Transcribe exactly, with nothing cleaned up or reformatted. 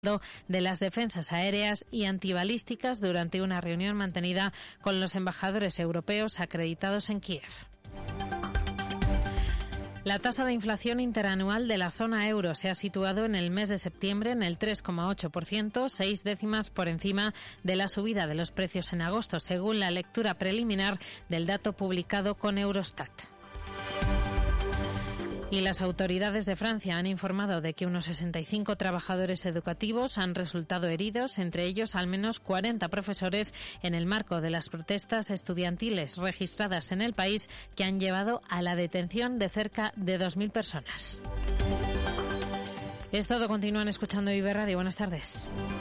de las defensas aéreas y antibalísticas durante una reunión mantenida con los embajadores europeos acreditados en Kiev. La tasa de inflación interanual de la zona euro se ha situado en el mes de septiembre en el tres coma ocho por ciento, seis décimas por encima de la subida de los precios en agosto, según la lectura preliminar del dato publicado con Eurostat. Y las autoridades de Francia han informado de que unos sesenta y cinco trabajadores educativos han resultado heridos, entre ellos al menos cuarenta profesores, en el marco de las protestas estudiantiles registradas en el país que han llevado a la detención de cerca de dos mil personas. Es todo, continúan escuchando I B E Radio. Buenas tardes.